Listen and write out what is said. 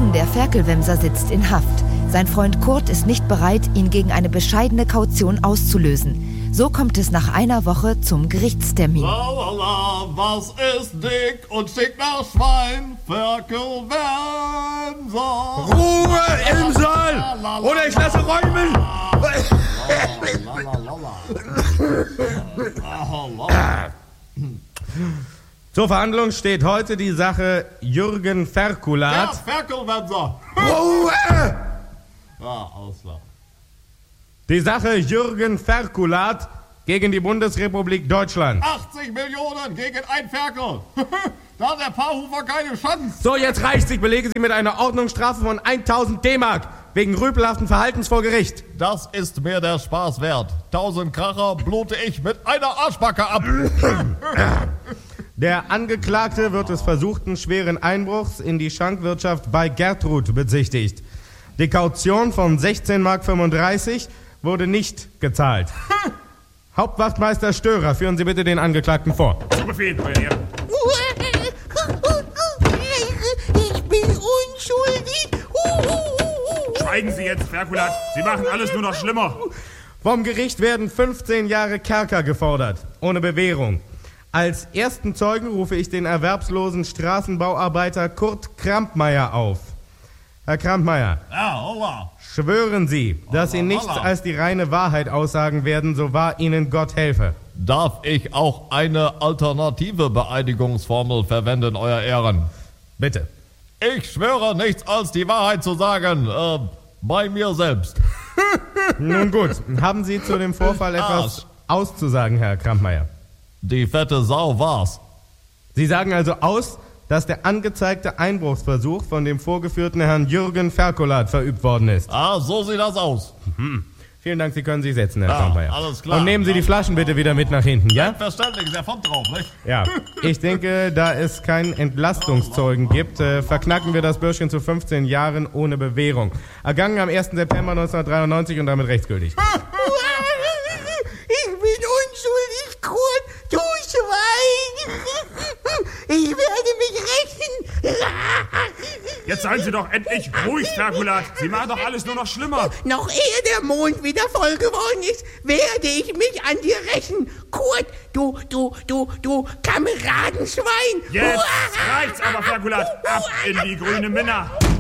Jürgen, der Ferkelwemser, sitzt in Haft. Sein Freund Kurt ist nicht bereit, ihn gegen eine bescheidene Kaution auszulösen. So kommt es nach einer Woche zum Gerichtstermin. Lalala, was ist dick und stinkt nach Schwein? Ferkelwemser. Ruhe im Saal! Oder ich lasse räumen! Zur Verhandlung steht heute die Sache Jürgen Ferkulat. Der Ferkelwemser. Ruhe! Auslachen. Die Sache Jürgen Ferkulat gegen die Bundesrepublik Deutschland. 80 Millionen gegen ein Ferkel. Da hat der Paarhufer keine Chance. So, jetzt reicht's. Ich belege Sie mit einer Ordnungsstrafe von 1000 D-Mark wegen rüpelhaften Verhaltens vor Gericht. Das ist mir der Spaß wert. 1000 Kracher blute ich mit einer Arschbacke ab. Der Angeklagte wird des versuchten schweren Einbruchs in die Schankwirtschaft bei Gertrud bezichtigt. Die Kaution von 16,35 Mark wurde nicht gezahlt. Hauptwachtmeister Störer, führen Sie bitte den Angeklagten vor. Zu Befehl, Euer Ehren. Ich bin unschuldig. Schweigen Sie jetzt, Ferkulat. Sie machen alles nur noch schlimmer. Vom Gericht werden 15 Jahre Kerker gefordert, ohne Bewährung. Als ersten Zeugen rufe ich den erwerbslosen Straßenbauarbeiter Kurt Krampmeier auf. Herr Krampmeier, Ja, holla. schwören Sie, dass Sie nichts als die reine Wahrheit aussagen werden, so wahr Ihnen Gott helfe. Darf ich auch eine alternative Beeidigungsformel verwenden, Euer Ehren? Bitte. Ich schwöre, nichts als die Wahrheit zu sagen. Bei mir selbst. Nun gut, haben Sie zu dem Vorfall etwas auszusagen, Herr Krampmeier? Die fette Sau war's. Sie sagen also aus, dass der angezeigte Einbruchsversuch von dem vorgeführten Herrn Jürgen Ferkulat verübt worden ist. So sieht das aus. Vielen Dank, Sie können sich setzen, Herr Krampmeier. Alles klar. Und nehmen Sie die Flaschen bitte wieder mit nach hinten, ja? Verständlich, ist ja von drauf, nicht? Ja. Ich denke, da es keinen Entlastungszeugen gibt, verknacken wir das Bürschchen zu 15 Jahren ohne Bewährung. Ergangen am 1. September 1993 und damit rechtsgültig. Ich bin unschuldig, Kurt, du Schwein. Ich werde mich rächen. Jetzt seien Sie doch endlich ruhig, Ferkulat. Sie machen doch alles nur noch schlimmer. Noch ehe der Mond wieder voll geworden ist, werde ich mich an dir rächen. Kurt, du Kameradenschwein. Jetzt reicht's aber, Ferkulat. Ab in die grüne Minna.